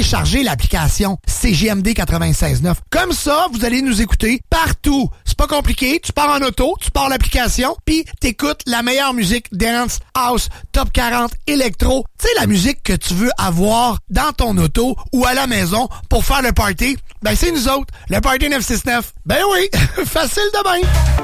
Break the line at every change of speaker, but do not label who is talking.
téléchargez l'application CJMD 96.9. Comme ça, vous allez nous écouter partout. C'est pas compliqué. Tu pars en auto, tu pars l'application, puis t'écoutes la meilleure musique dance, house, top 40, électro. Tu sais, la musique que tu veux avoir dans ton auto ou à la maison pour faire le party. Ben, c'est nous autres, le Party 969. Ben oui, facile de même.